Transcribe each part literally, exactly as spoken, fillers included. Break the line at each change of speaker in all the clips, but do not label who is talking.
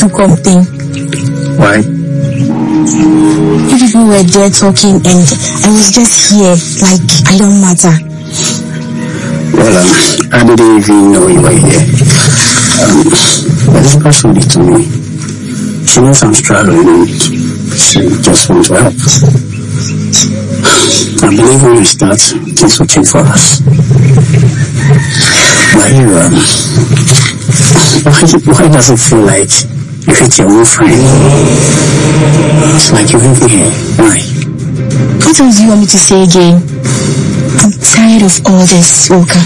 to complain.
Why?
You people were there talking and I was just here like I don't matter.
Well, um, I didn't even know you were here. Um, but this person did to me. She knows I'm struggling and she just wants to help. I believe when we start, things will change for us. Why, um, why, why does it feel like you hate your own friend? It's like you hate me here. Why?
What else do you want me to say again? I'm tired of all this, Walker.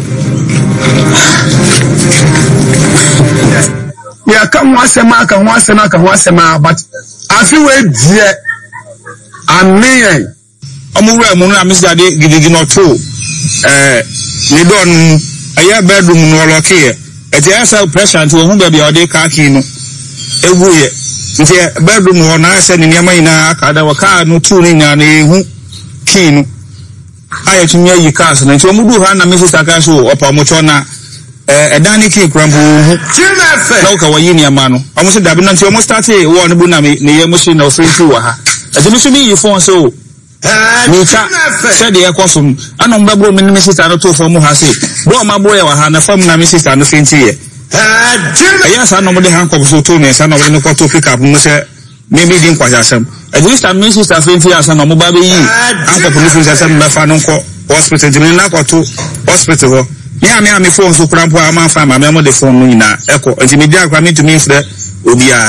Yeah, come once a month, come once a month, come once a month, but I feel it, yeah. I'm me. I'm aware, Mona, Miss Daddy, giving or two. Eh, you don't, a year bedroom no lock here. At the answer pressure to whom baby or day kakino. A way. It's a bedroom or nice and in Yamina, Kadawaka, no tuning and a keen. I to me, you cast and to Mudu Hana, Missus Takasu, or Pamotona. A Danny King Crambo, Loka Wayini Mano. Almost a double until almost started one Bunami, near machine of three two. As you see me, you phone so. Nika said the Aquasum, and on Babu Minister and two for Muhasi. Bro, my boy, and a family Missus and the same year. Yes, I know the hand of Sutune, son of the to pick up, maybe didn't quite as at least I'm Missus and twenty years and a mobile, Uncle Police as a Bafano hospital, Jimena or two hospital. Yeah, me, I'm a phone so cramp. I'm a farmer, I'm a phone in Echo, and Jimmy Jack coming to me for the Ubia.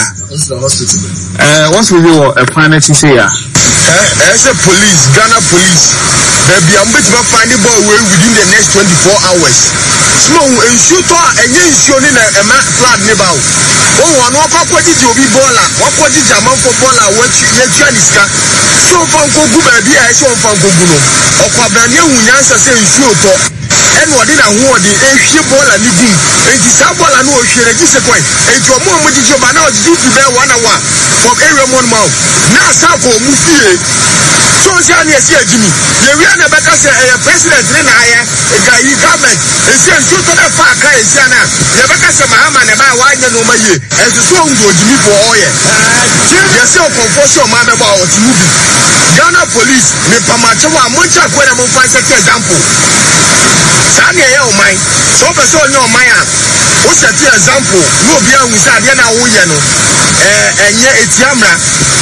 Uh, what's with you a planet to say?
As a police, Ghana police, there be a bit of a funny boy within the next twenty-four hours. Small and shooter and yen showing a man flat neighbor. Oh, one walk up what did you be baller? What was it Jaman for baller? What you let so from Gogu, baby, I saw from Goguno. Or Quabrania, who answers saying shooter. And what did I want the ancient ball and the boom? And the Sabal and no share a disappoint. And your mom with your banana due to bear one hour from area one mouth. Now, Sako Mufi. So, Johnny, Jimmy, the real Becca a president in higher, a guy government, and says, shoot on a far car, Sana, the Becca Mahama, and my wife, and over here, as the song go Jimmy for oil. Yourself for Fosho Mama about movie. Ghana police, the Pamachawa, Muncha, when I'm on five example. Sanya, oh my, so person, no, Maya. What's that example? No, beyond with Sadiana Uyano, and yet it's Yamra.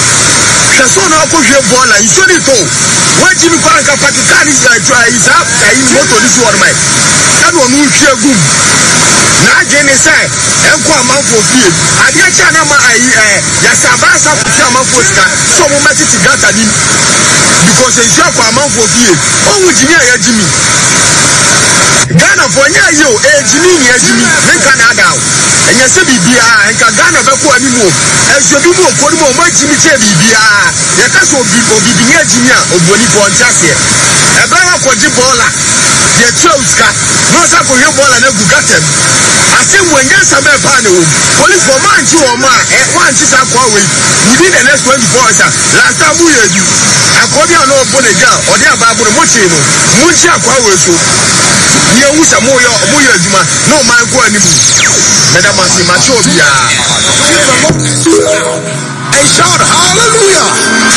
So now go here, ball, and you should it all. What Jimmy Panka Pakistan is up, in motor this one, my. That one will share good. Now, Jenny said, and come out for fear. I did China, my Yasabasa, Chama Foska, so much to get at him because they shall come out for fear. Oh, Jimmy, Jimmy. Ghana for near you, eh, Jimmy, Jimmy, make Canada. And you say, B B I, and Ghana before anymore. As you do more, for more, my Jimmy, B B I. You can't so be for B B I, Jimmy, or Bonnie for Chassia. A better for Jibola, the Troska, no Sako Yobola, and Bugatem. I say, when yes, I'm a panel, police for man, two or man, and one is a quarry within the next twenty-four hours. Last time we had you, I call you an old Bonega, or the Ababu Mochino, Muncha Quarry. You wish a more, no man, go anymore. Madam Masimachobia. And shout hallelujah.